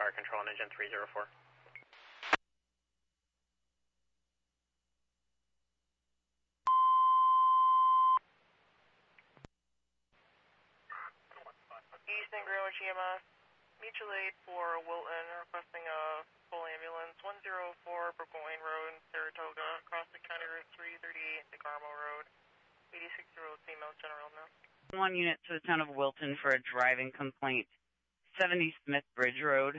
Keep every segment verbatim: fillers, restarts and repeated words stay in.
fire control on engine three zero four. Eastern Greenwich E M S, mutual aid for Wilton, requesting a full ambulance, one zero four Burgoyne Road, Saratoga, across the County Route three thirty-eight, DeGarmo Road, eighty-six-year-old female, general nurse. One unit to the town of Wilton for a driving complaint, seventy Smith Bridge Road.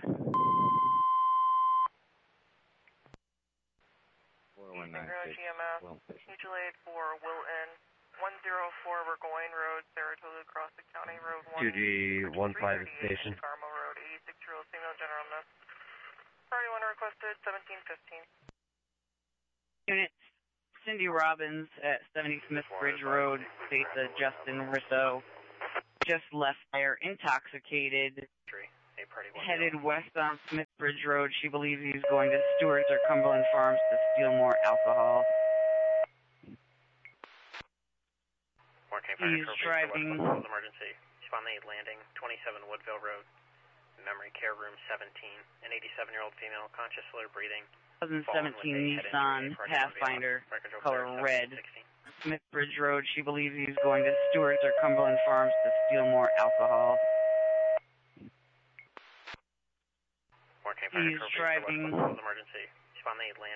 Eastern Greenwich E M S, mutual aid for Wilton, one zero four Burgoyne Road, Saratoga, across the County Road one. two G one five station. DeGarmo Road, eighty-six-year-old female, general nurse. Party one requested, seventeen fifteen. Unit Cindy Robbins at seventy Smith Bridge Road, states that Justin Risso just left there intoxicated, headed west on Smith Bridge Road. She believes he's going to Stewart's or Cumberland Farms to steal more alcohol. He's driving. Emergency. Spontaneous landing, twenty-seven Woodville Road. Memory care room seventeen. An eighty-seven-year-old female, conscious, slur breathing. twenty seventeen Nissan Pathfinder, color red. Smith Bridge Road. She believes he's going to Stewart's or Cumberland Farms to steal more alcohol. He's driving. Emergency. Spontaneous landing.